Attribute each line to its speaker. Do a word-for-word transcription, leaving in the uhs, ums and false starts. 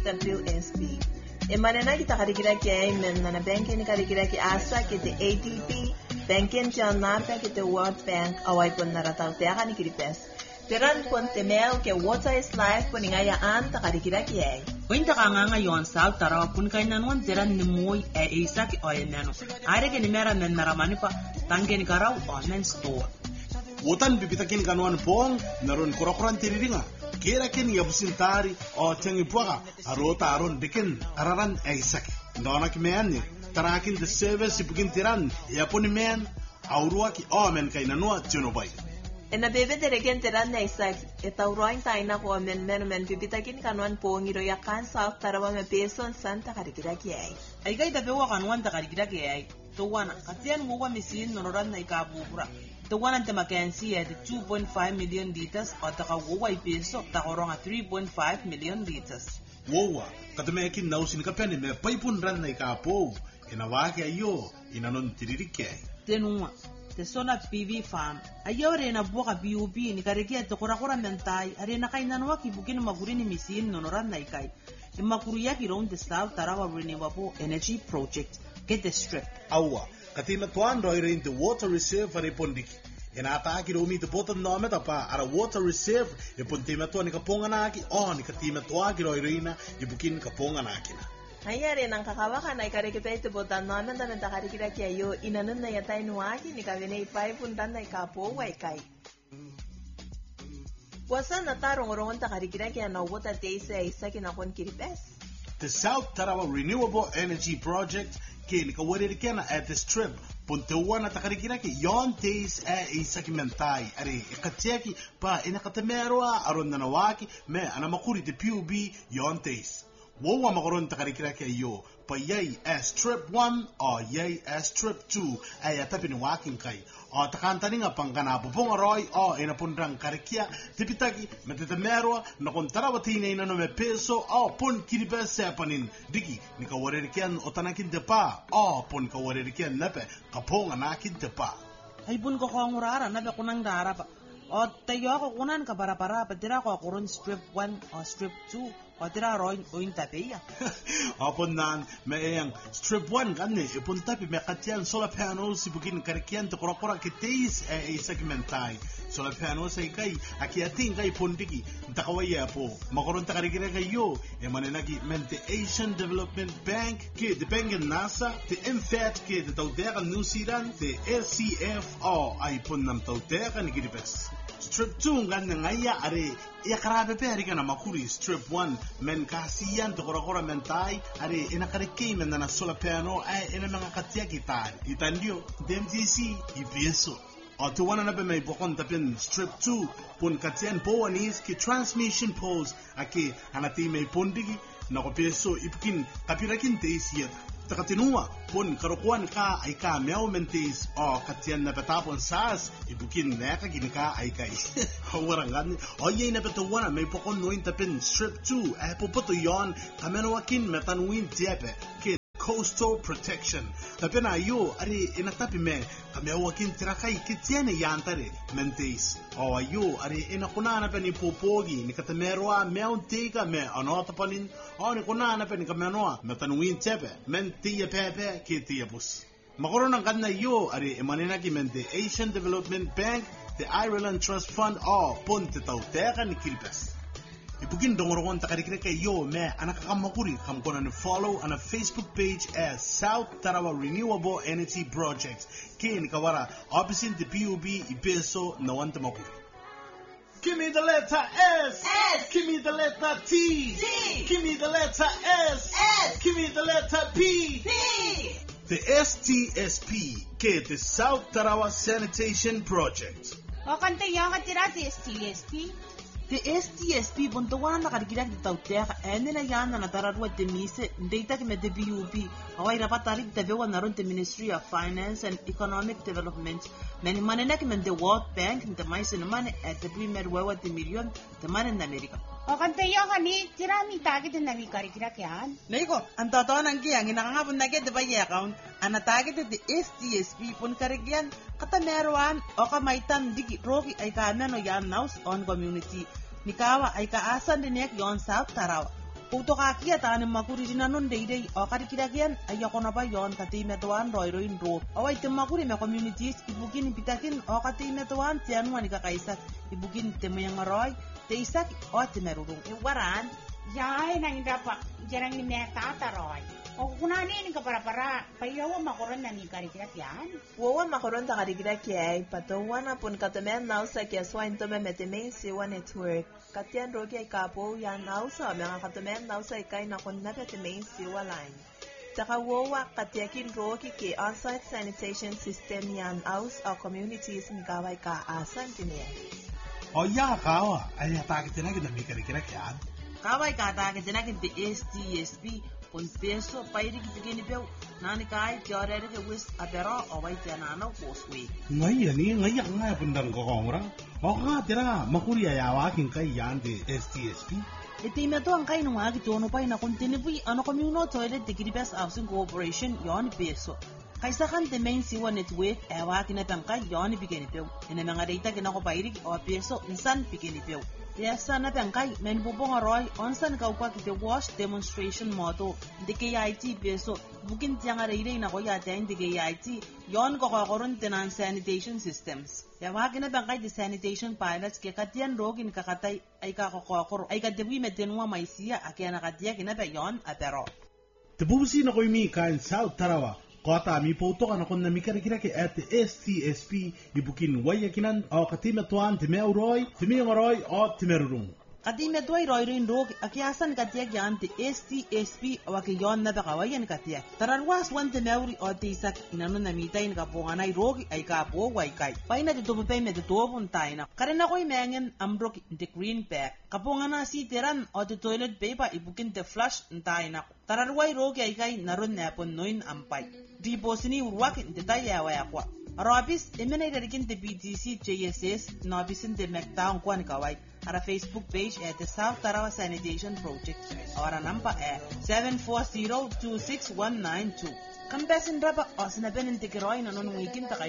Speaker 1: W S B. Emanena kita karikira kia men na bank ni karikira ki asa kite A D B, banken jan nampa kite World Bank away pon narataw teka ni kiripes. Teran pon temel ke water is life pon ingayaan ta karikira kia.
Speaker 2: Winta ka nga ngayon sa tarawa pun kay nanuan teran ni moy e isa ki oyenano. Are ke ni mera men naramani pa tangke ni karaw o men store.
Speaker 3: Wotan bibitakin kanuan pong naron kurakuran tiriringa. Kira ken yabusintari o tengi puaka arota aron dikin araran e isa ki. Ndona ki meani tarakin the service ibugin tiran yaponi men aurua ki o men kay nanua tionobai.
Speaker 1: Ena bebe dereken teran na isa eta uroin taina ko men men men bibitakin kanuan pong iro yakan South Tarawa me peson Santa karikira kiai.
Speaker 2: Ay kay tabewa kanuan ta karikira kiai. Tuwana katian nguwa misin nonoran na ikabubura. Tuwana te Mackenzie at two point five million liters o taka nguwa ipeso takorong at three point five million liters.
Speaker 3: Wowa katamekin nausin kapeni me paipun ran na ikapo inawake ayo inanon tiririke.
Speaker 2: Tenuma te sona P V farm ayo re na buka B U B ni karikia te korakora mentai are na kainanwa ki bukin magurini misin nonoran na ikai. Imakuru yaki round the South Tarawa Renewable Energy Project get the strip.
Speaker 3: Awa katina tuan roire in the water reserve are pondiki. Ina ataki romi the bottom no meta pa ara water reserve e pontima tuan ni kaponga naki o ni katima tuaki roirina i bukin kaponga nakina.
Speaker 1: Hayare nang kakawaka na ikarikita ito botan naman na menta karikira kia yo inanon na yatay nuaki ni kavene ipay puntan na ikapo waikay. Wasa na tarong rongon ta karikira kia na wota teise isa kinakon kiripes.
Speaker 3: The South Tarawa Renewable Energy Project kini kawaririkena at the strip puntuan na takarikira ki yon teis e isa kimentai ari ikatiaki pa inakatemerwa aron nanawaki me anamakuri te P U B yon teis. Wowa makaron takarikira ki yo pa yay as strip one o yay as strip two ay atapin waking kai o takantani nga pangkana pupong aroy o inapundrang karikia tipitaki matitamerwa na kontarawa tinay na no me peso o pun kiribes sepanin diki ni kawaririkian o tanakin depa o pun kawaririkian nepe kapong anakin depa.
Speaker 2: Ay pun ko kong urara nabe kunang dara pa o tayo ako kunan ka para para pa tira ko akuron strip one o strip two o tira roin oin tapeya.
Speaker 3: Apon nan mayang strip one kanne ipon tapi me katian solar panels ibukin karikian to korakora kiteis e segmentai solar panels ay kay akiating kay pondiki takawaya po makaron ta karikira kayo e manenagi mente Asian Development Bank ke the bank nasa the M F A T ke the tawdeka New Zealand the S C F o ay pon nam tawdeka ni gidibes. Strip two ngana ngaya are yakarabe peri kana makuri strip one men kasiyan to korakora mentai are inakarike men na solar panel ay ina mga katya kitan itandio D M T C ipeso o to wana na be may bokon tapin strip two pun katyan po anis ki transmission poles aki anati may pondigi na ko peso ipukin kapirakin teisiya takatinua pun karukuan ka ay ka meaw mentis o katyan na patapon sas ibukin neka gini ka ay kay hawarangan o yay na patuwana may pokon noin tapin strip two ay puputo yon kamenawakin metanuin tiepe ke coastal protection tapin ayo ari inatapi me kameawakin tirakay kityane yantare mentis o ayo ari inakunana pa ni popogi ni katamerwa meaw tega me anotapanin o ni kunana pa ni kamenoa metanuin tiepe men tiya pepe ke tiya bus makaroon ng kanna yo ari imaninaki mente Asian Development Bank the Ireland Trust Fund o punte tawteka ni Kilpes ibugin dongorokon takarikira kay yo me anakakamakuri kamkona ni follow on a Facebook page as South Tarawa Renewable Energy Project kini kawara opposite the P U B ipeso na wanta makuri. Give me the letter S.
Speaker 1: S.
Speaker 3: Give me the letter T.
Speaker 1: T.
Speaker 3: Give me the letter S.
Speaker 1: S.
Speaker 3: Give me the letter P.
Speaker 1: P.
Speaker 3: The S T S P ke the South Tarawa Sanitation Project.
Speaker 4: O kanta yung katira si S T S P.
Speaker 2: The S T S P buntawana na karikirak di tawteka ene na yan na natararwa te mise ndeyta kime de B U B away rapatarik te bewa naron te Ministry of Finance and Economic Development meni manena kime de World Bank te maise mane at the primer wewa te million te mane na Amerika.
Speaker 4: O kanta yung kani tira mi target na mi karikirak yan.
Speaker 2: Neiko ang totoo nang kiyang inakangapon na kete ba yung account ana target the S T S P pun karikyan katameruan o kamaitan digi roki ay kamano yan naus on community Nikawa ay kaasan din yak yon South Tarawa. Puto kakia ta ni makuri dinanon day day o karikirakian ayako na ba yon katimetuan roy roy ro. Away te makuri me communities ibugin pitakin o katimetuan tianwan ni kakaisak ibugin te mayang roy te isak o te merurung.
Speaker 4: Iwaran, yay na hindi pa, jarang ni meta taroy. O kunani ni kapara-para, payawa makoron na ni karikirakian.
Speaker 1: Wawa makoron ta karikirakiay, patuwa na pun katamen nausa kya swain tome meteme siwa network. Katian rogi ay kapo yan nausa, mga katamen nausa ikay na kun napeteme siwa line. Taka wawa katiakin rogi ki on-site sanitation system yan aus o communities ni kaway ka asan tiniya.
Speaker 3: O ya kawa, ay atakit na kita may karikirakian.
Speaker 2: Kaway ka atakit na kita S T S P pun peso pairi kipigini peu nani kai tiorere ke wis apero awai tianano poswe.
Speaker 3: Ngaya ni ngaya ngaya pundang ko kongra. O nga tira makuri ayawa kin kai yan de S T S P.
Speaker 2: Iti meto ang kai nung agi tono pa ina kontinibui ano communal toilet de kiribes housing corporation yon peso. Kaisa kan de main siwa network ewa kinatang kai yon bigini peu. Ina mga data kinako pairi o peso insan bigini peu. Yasa na pangkay men bubong aroy onsan kaupa kite wash demonstration moto de K I T peso bukin tiang arire na ko yata de K I T yon ko koron tenan sanitation systems ya wagin na pangkay de sanitation pilots ke katian rogin kakatay ay kakokokor ay kadebi metenwa maisia akya na katia kina pa yon apero
Speaker 3: Tebusi na ko imi kain South Tarawa. Kota mi poto kana kon na mi karikiraki at S T S P ibukin waya kinan o katima tuan time uroy time ngoroy o timerung.
Speaker 2: Kadime tuay roy rin rog akiasan katiyak yan ti S T S P awaki yon na bakawayan katiyak. Tararwas wan te meuri o ti isak inanon na mitayin kapunganay rog ay kapo waykay. Pay na tutupapay me tutupon tayo na. Karin ako'y mengen ambrok the green pack. Kapungana si tiran o ti toilet paper ibukin te flush tayo na. Tararway rog ay kay naron na pon noin ampay. Di po sini urwak te tayo awayakwa. Robis, imenay darikin te B T C J S S nobisin te mektaong kwan kaway. Our Facebook page at the South Tarawa Sanitation Project. Our number is seven four zero two six one nine two. Kampesin raba o sinabihin ng tikiroy na nung weekend